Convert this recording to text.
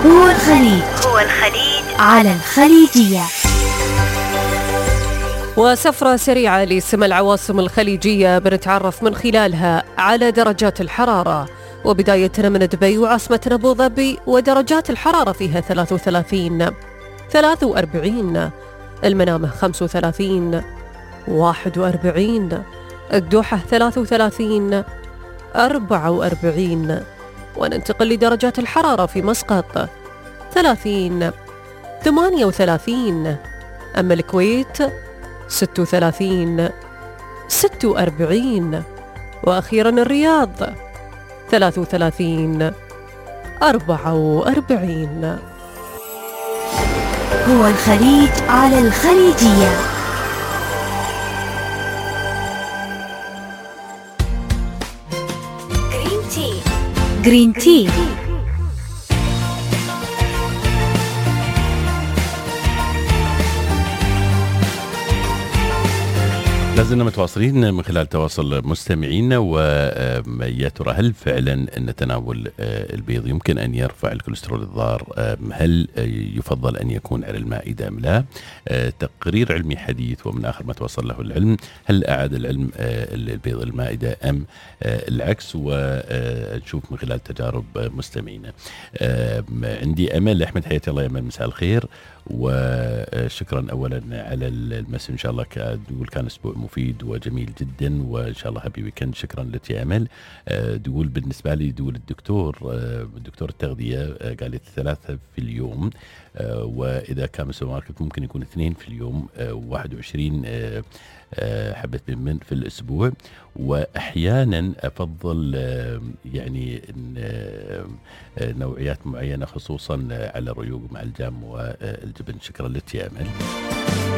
هو الخليج على الخليجية. وسفرة سريعة لسمى العواصم الخليجية بنتعرف من خلالها على درجات الحرارة، وبدايتنا من دبي وعاصمتنا أبو ظبي، ودرجات الحرارة فيها 33 43، المنامة 35 41، الدوحة 33 44. وننتقل لدرجات الحرارة في مسقط 30 38، أما الكويت 36 46، وأخيرا الرياض 33 44. هو الخليج على الخليجية. جرين تي. لازلنا متواصلين من خلال تواصل مستمعينا، ويا ترى هل فعلا أن تناول البيض يمكن أن يرفع الكوليسترول الضار؟ هل يفضل أن يكون على المائدة أم لا؟ تقرير علمي حديث ومن آخر ما توصل له العلم، هل أعاد العلم البيض المائدة أم العكس؟ ونشوف من خلال تجارب مستمعينا. عندي أمل أحمد، حياتي الله، يا أمل، مساء الخير، وشكرا أولا على المسج. إن شاء الله كان أسبوع مفيد وجميل جدا، وإن شاء الله هابي ويكند. شكرا لك يا أمل. دول بالنسبة لي، دول دكتور التغذية قال لي 3 في اليوم، وإذا كان سوبر ماركت ممكن يكون 2 في اليوم، 21 حبة من في الأسبوع. وأحيانا أفضل يعني نوعيات معينة، خصوصا على الريوق مع الجام والجبن. شكرا لك يا أمل.